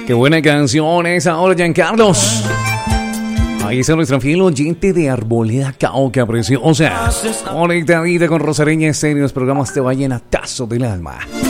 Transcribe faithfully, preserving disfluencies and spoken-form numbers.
Qué buena canción esa, ahora Giancarlos. Ahí está nuestra fiel oyente de Arboleda Cauca, preciosa. Conectadita con Rosareña Estéreo, los programas te vayan a tazo del alma.